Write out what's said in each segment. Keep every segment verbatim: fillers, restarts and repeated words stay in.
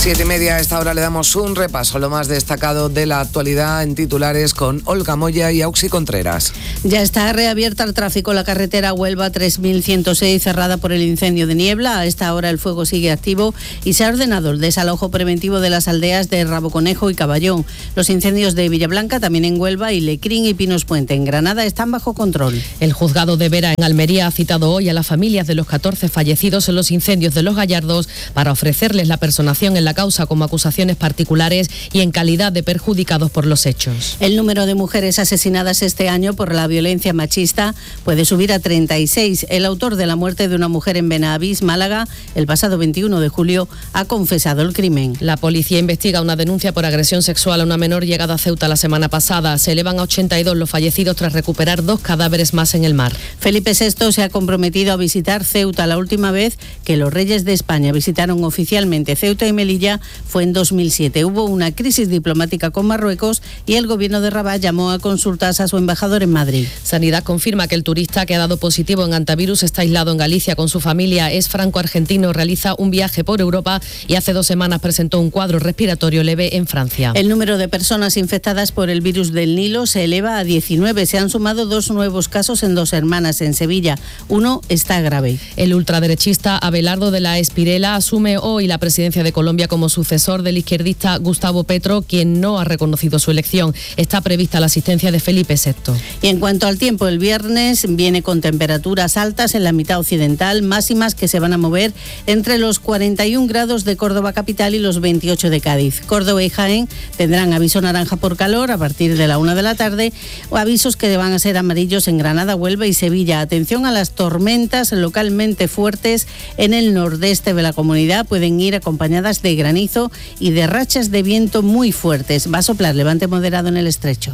Siete y media, a esta hora le damos un repaso a lo más destacado de la actualidad en titulares con Olga Moya y Auxi Contreras. Ya está reabierta al tráfico la carretera Huelva tres mil ciento seis, cerrada por el incendio de Niebla. A esta hora el fuego sigue activo y se ha ordenado el desalojo preventivo de las aldeas de Raboconejo y Caballón. Los incendios de Villablanca, también en Huelva, y Lecrín y Pinos Puente en Granada están bajo control. El juzgado de Vera en Almería ha citado hoy a las familias de los catorce fallecidos en los incendios de Los Gallardos para ofrecerles la personación en la causa como acusaciones particulares y en calidad de perjudicados por los hechos. El número de mujeres asesinadas este año por la violencia machista puede subir a treinta y seis. El autor de la muerte de una mujer en Benavís, Málaga, el pasado veintiuno de julio, ha confesado el crimen. La policía investiga una denuncia por agresión sexual a una menor llegada a Ceuta la semana pasada. Se elevan a ochenta y dos los fallecidos tras recuperar dos cadáveres más en el mar. Felipe sexto se ha comprometido a visitar Ceuta. La última vez que los reyes de España visitaron oficialmente Ceuta y Melilla fue en dos mil siete. Hubo una crisis diplomática con Marruecos y el gobierno de Rabat llamó a consultas a su embajador en Madrid. Sanidad confirma que el turista que ha dado positivo en antivirus está aislado en Galicia con su familia. Es franco-argentino, realiza un viaje por Europa y hace dos semanas presentó un cuadro respiratorio leve en Francia. El número de personas infectadas por el virus del Nilo se eleva a diecinueve. Se han sumado dos nuevos casos en Dos Hermanas, en Sevilla. Uno está grave. El ultraderechista Abelardo de la Espirela asume hoy la presidencia de Colombia como sucesor del izquierdista Gustavo Petro, quien no ha reconocido su elección. Está prevista la asistencia de Felipe sexto. Y en cuanto al tiempo, el viernes viene con temperaturas altas en la mitad occidental, máximas que se van a mover entre los cuarenta y un grados de Córdoba capital y los veintiocho de Cádiz. Córdoba y Jaén tendrán aviso naranja por calor a partir de la una de la tarde, o avisos que van a ser amarillos en Granada, Huelva y Sevilla. Atención a las tormentas localmente fuertes en el nordeste de la comunidad. Pueden ir acompañadas de granizo y de rachas de viento muy fuertes. Va a soplar levante moderado en el estrecho.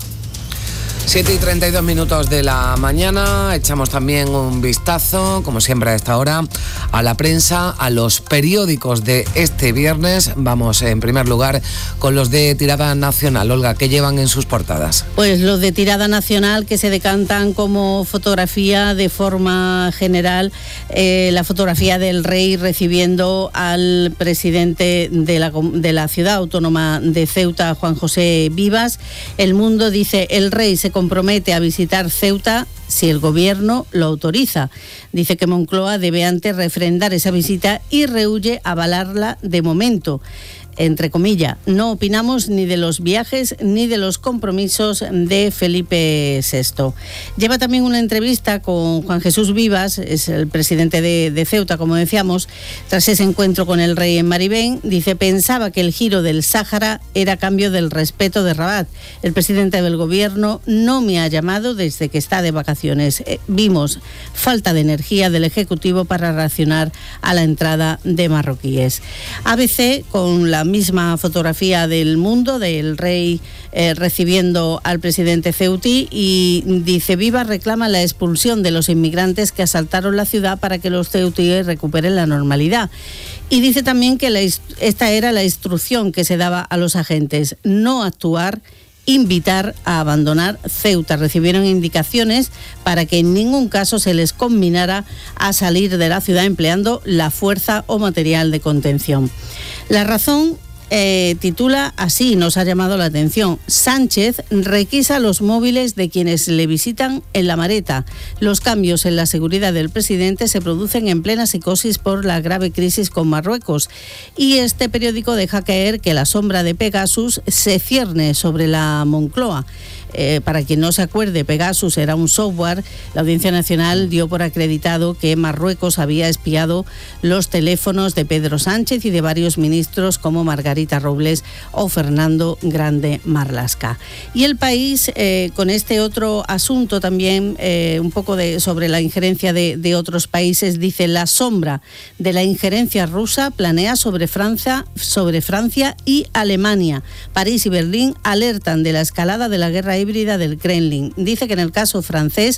siete y treinta y dos minutos de la mañana. Echamos también un vistazo, como siempre a esta hora, a la prensa, a los periódicos de este viernes. Vamos en primer lugar con los de tirada nacional. Olga, ¿qué llevan en sus portadas? Pues los de tirada nacional, que se decantan como fotografía de forma general, eh, la fotografía del rey recibiendo al presidente de la, de la ciudad autónoma de Ceuta, Juan José Vivas. El Mundo dice: el rey se compromete a visitar Ceuta si el gobierno lo autoriza. Dice que Moncloa debe antes refrendar esa visita y rehúye avalarla de momento. Entre comillas, no opinamos ni de los viajes ni de los compromisos de Felipe sexto. Lleva también una entrevista con Juan Jesús Vivas, es el presidente de, de Ceuta, como decíamos, tras ese encuentro con el rey en Maribén. Dice: pensaba que el giro del Sáhara era a cambio del respeto de Rabat. El presidente del gobierno no me ha llamado desde que está de vacaciones. Eh, vimos falta de energía del Ejecutivo para reaccionar a la entrada de marroquíes. A B C, con la misma fotografía del Mundo, del rey eh, recibiendo al presidente ceutí, y dice: Vivas reclama la expulsión de los inmigrantes que asaltaron la ciudad para que los ceutíes recuperen la normalidad. Y dice también que la, esta era la instrucción que se daba a los agentes: no actuar, invitar a abandonar Ceuta. Recibieron indicaciones para que en ningún caso se les conminara a salir de la ciudad empleando la fuerza o material de contención. La Razón Eh, titula así, nos ha llamado la atención: Sánchez requisa los móviles de quienes le visitan en La Mareta. Los cambios en la seguridad del presidente se producen en plena psicosis por la grave crisis con Marruecos. Y este periódico deja caer que la sombra de Pegasus se cierne sobre la Moncloa. Eh, para quien no se acuerde, Pegasus era un software. La Audiencia Nacional dio por acreditado que Marruecos había espiado los teléfonos de Pedro Sánchez y de varios ministros como Margarita Robles o Fernando Grande Marlaska. Y El País, eh, con este otro asunto también, eh, un poco de, sobre la injerencia de, de otros países, dice: la sombra de la injerencia rusa planea sobre Francia, sobre Francia y Alemania. París y Berlín alertan de la escalada de la guerra híbrida del Kremlin. Dice que en el caso francés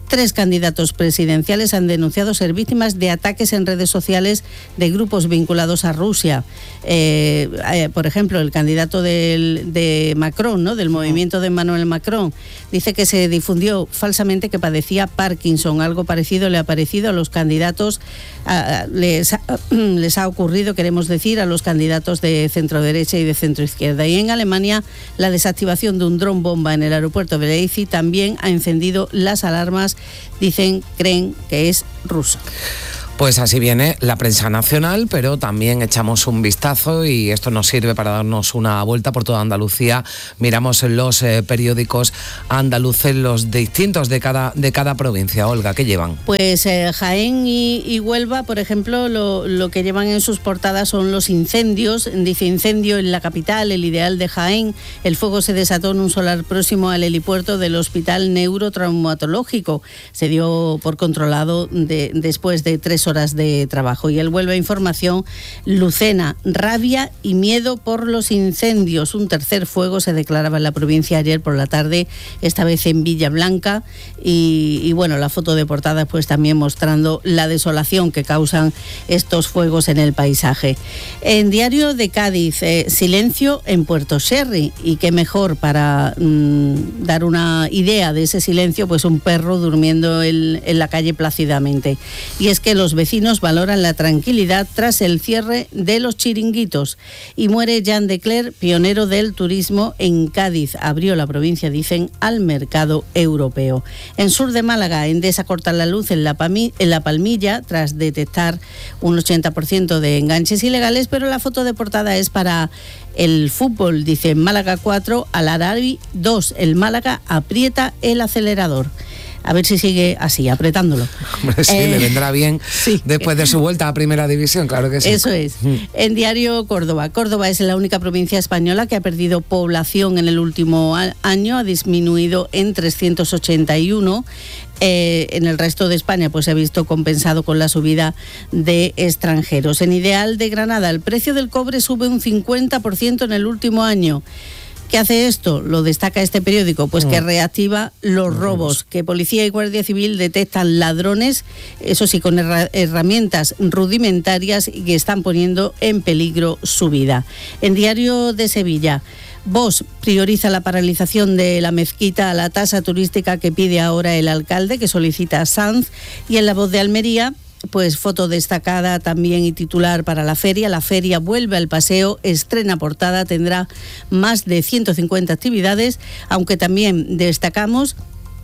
Tres candidatos presidenciales han denunciado ser víctimas de ataques en redes sociales de grupos vinculados a Rusia. Eh, eh, por ejemplo, el candidato del, de Macron, ¿no? del movimiento de Emmanuel Macron, dice que se difundió falsamente que padecía Parkinson. Algo parecido le ha parecido a los candidatos, a, les, a, les ha ocurrido, queremos decir, a los candidatos de centro-derecha y de centro-izquierda. Y en Alemania, la desactivación de un dron bomba en el aeropuerto de Leipzig también ha encendido las alarmas. Dicen, creen que es ruso. Pues así viene la prensa nacional, pero también echamos un vistazo y esto nos sirve para darnos una vuelta por toda Andalucía. Miramos los eh, periódicos andaluces, los distintos de cada, de cada provincia. Olga, ¿qué llevan? Pues eh, Jaén y, y Huelva, por ejemplo, lo, lo que llevan en sus portadas son los incendios. Dice: incendio en la capital, el ideal de Jaén. El fuego se desató en un solar próximo al helipuerto del Hospital Neurotraumatológico. Se dio por controlado de, después de tres horas de trabajo. Y el Huelva Información: Lucena, rabia y miedo por los incendios. Un tercer fuego se declaraba en la provincia ayer por la tarde, esta vez en Villablanca, y, y bueno, la foto de portada pues también mostrando la desolación que causan estos fuegos en el paisaje. En Diario de Cádiz, eh, silencio en Puerto Sherry, y qué mejor para mmm, dar una idea de ese silencio, pues un perro durmiendo en, en la calle plácidamente. Y es que los vecinos valoran la tranquilidad tras el cierre de los chiringuitos. Y muere Jean de Cler, pionero del turismo en Cádiz. Abrió la provincia, dicen, al mercado europeo. En sur de Málaga, Endesa corta la luz en la, Pami, en la Palmilla tras detectar un ochenta por ciento de enganches ilegales, pero la foto de portada es para el fútbol. Dice: Málaga cuatro, Al-Arabi dos. El Málaga aprieta el acelerador. A ver si sigue así, apretándolo. Hombre, sí, eh, le vendrá bien sí. Después de su vuelta a Primera División, claro que sí. Eso es. En Diario Córdoba. Córdoba es la única provincia española que ha perdido población en el último año, ha disminuido en trescientos ochenta y uno. Eh, en el resto de España pues se ha visto compensado con la subida de extranjeros. En Ideal de Granada, el precio del cobre sube un cincuenta por ciento en el último año. ¿Qué hace esto? Lo destaca este periódico, pues que reactiva los robos, que Policía y Guardia Civil detectan ladrones, eso sí, con herra- herramientas rudimentarias, y que están poniendo en peligro su vida. En Diario de Sevilla, Vox prioriza la paralización de la mezquita a la tasa turística que pide ahora el alcalde, que solicita a Sanz. Y en La Voz de Almería, pues foto destacada también y titular para la feria. La feria vuelve al paseo, estrena portada, tendrá más de ciento cincuenta actividades, aunque también destacamos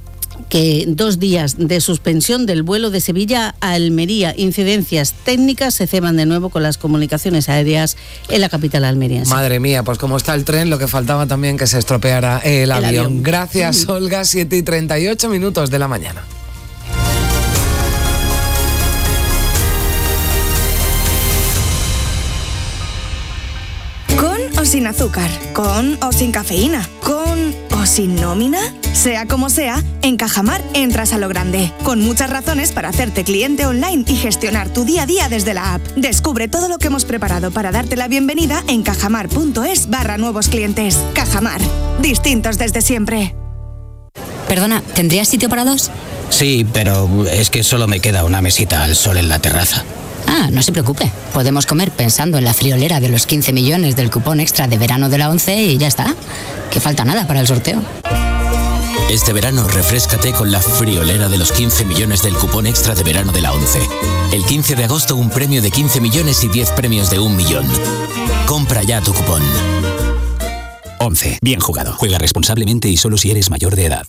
que dos días de suspensión del vuelo de Sevilla a Almería. Incidencias técnicas se ceban de nuevo con las comunicaciones aéreas en la capital almeriense. Madre mía, pues como está el tren, lo que faltaba también que se estropeara el, el avión. avión. Gracias, mm. Olga. siete y treinta y ocho minutos de la mañana. O sin azúcar, con o sin cafeína, con o sin nómina. Sea como sea, en Cajamar entras a lo grande, con muchas razones para hacerte cliente online y gestionar tu día a día desde la app. Descubre todo lo que hemos preparado para darte la bienvenida en cajamar.es barra nuevos clientes. Cajamar, distintos desde siempre. Perdona, ¿tendrías sitio para dos? Sí, pero es que solo me queda una mesita al sol en la terraza. Ah, no se preocupe. Podemos comer pensando en la friolera de los quince millones del cupón extra de verano de la ONCE y ya está. Que falta nada para el sorteo. Este verano refréscate con la friolera de los quince millones del cupón extra de verano de la ONCE. El quince de agosto un premio de quince millones y diez premios de un millón. Compra ya tu cupón. ONCE. Bien jugado. Juega responsablemente y solo si eres mayor de edad.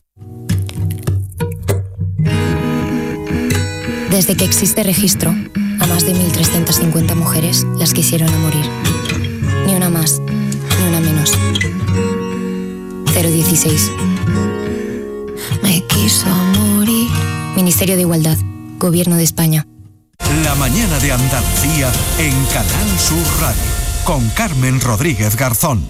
Desde que existe registro, a más de mil trescientas cincuenta mujeres las quisieron a morir. Ni una más, ni una menos. cero dieciséis. Me quiso morir. Ministerio de Igualdad, Gobierno de España. La mañana de Andalucía en Canal Sur Radio, con Carmen Rodríguez Garzón.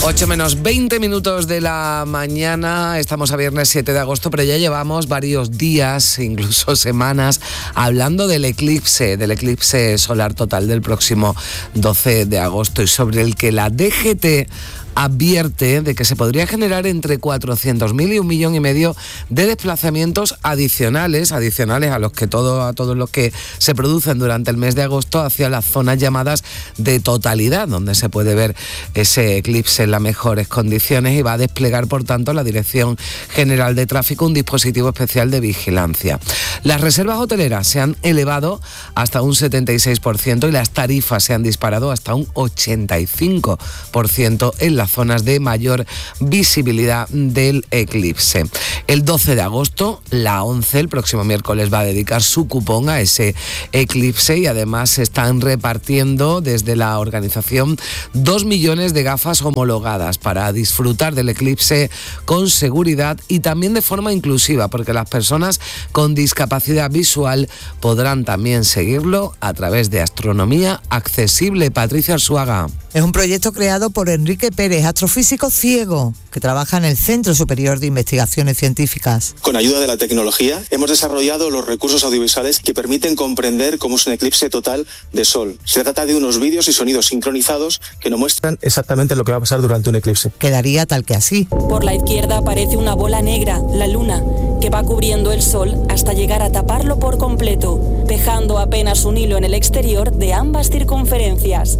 ocho menos veinte minutos de la mañana, estamos a viernes siete de agosto, pero ya llevamos varios días, incluso semanas, hablando del eclipse, del eclipse solar total del próximo doce de agosto y sobre el que la D G T advierte de que se podría generar entre cuatrocientos mil y un millón y medio de desplazamientos adicionales, adicionales a los que todo, a todos los que se producen durante el mes de agosto hacia las zonas llamadas de totalidad, donde se puede ver ese eclipse en las mejores condiciones, y va a desplegar, por tanto, la Dirección General de Tráfico un dispositivo especial de vigilancia. Las reservas hoteleras se han elevado hasta un setenta y seis por ciento y las tarifas se han disparado hasta un ochenta y cinco por ciento en las zonas de mayor visibilidad del eclipse. El doce de agosto, la ONCE, el próximo miércoles, va a dedicar su cupón a ese eclipse y además se están repartiendo desde la organización dos millones de gafas homologadas para disfrutar del eclipse con seguridad y también de forma inclusiva, porque las personas con discapacidad visual podrán también seguirlo a través de Astronomía Accesible. Patricia Arzuaga. Es un proyecto creado por Enrique Pérez, astrofísico ciego, que trabaja en el Centro Superior de Investigaciones Científicas. Con ayuda de la tecnología, hemos desarrollado los recursos audiovisuales que permiten comprender cómo es un eclipse total de Sol. Se trata de unos vídeos y sonidos sincronizados que nos muestran exactamente lo que va a pasar durante un eclipse. Quedaría tal que así. Por la izquierda aparece una bola negra, la Luna, que va cubriendo el Sol hasta llegar a taparlo por completo, dejando apenas un hilo en el exterior de ambas circunferencias.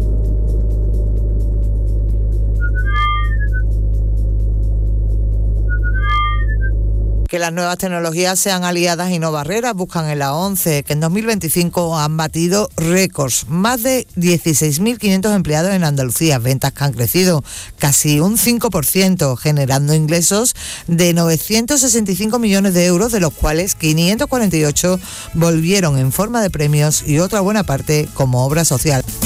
Que las nuevas tecnologías sean aliadas y no barreras, buscan en la ONCE, que en dos mil veinticinco han batido récords. Más de dieciséis mil quinientos empleados en Andalucía, ventas que han crecido casi un cinco por ciento, generando ingresos de novecientos sesenta y cinco millones de euros, de los cuales quinientos cuarenta y ocho volvieron en forma de premios y otra buena parte como obra social.